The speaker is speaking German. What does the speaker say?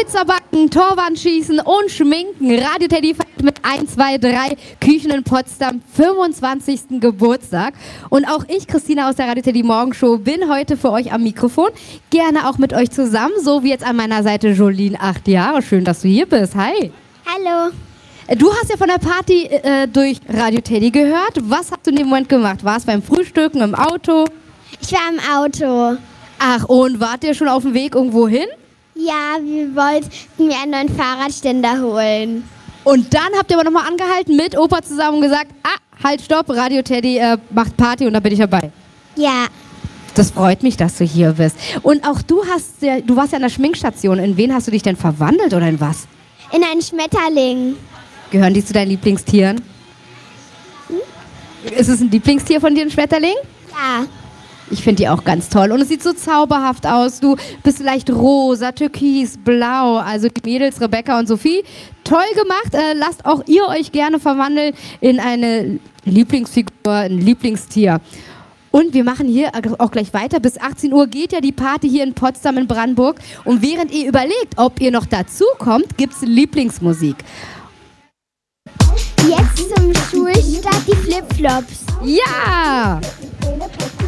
Pizza backen, Torwand schießen und schminken. Radio Teddy feiert mit 1, 2, 3 Küchen in Potsdam 25. Geburtstag. Und auch ich, Christina aus der Radio Teddy Morgenshow, bin heute für euch am Mikrofon. Gerne auch mit euch zusammen, so wie jetzt an meiner Seite Jolene, 8 Jahre. Schön, dass du hier bist. Hi. Hallo. Du hast ja von der Party durch Radio Teddy gehört. Was hast du in dem Moment gemacht? Warst du beim Frühstücken, im Auto? Ich war im Auto. Ach, und wart ihr schon auf dem Weg irgendwo hin? Ja, wir wollten mir einen neuen Fahrradständer holen. Und dann habt ihr aber nochmal angehalten mit Opa zusammen und gesagt, halt, stopp, Radio Teddy macht Party und da bin ich dabei. Ja. Das freut mich, dass du hier bist. Und auch du warst ja an der Schminkstation. In wen hast du dich denn verwandelt oder in was? In einen Schmetterling. Gehören die zu deinen Lieblingstieren? Ist es ein Lieblingstier von dir, ein Schmetterling? Ja. Ich finde die auch ganz toll. Und es sieht so zauberhaft aus. Du bist vielleicht rosa, türkis, blau. Also die Mädels, Rebecca und Sophie. Toll gemacht. Lasst auch ihr euch gerne verwandeln in eine Lieblingsfigur, ein Lieblingstier. Und wir machen hier auch gleich weiter. Bis 18 Uhr geht ja die Party hier in Potsdam in Brandenburg. Und während ihr überlegt, ob ihr noch dazu kommt, gibt es Lieblingsmusik. Jetzt zum Schulstart die Flipflops. Ja!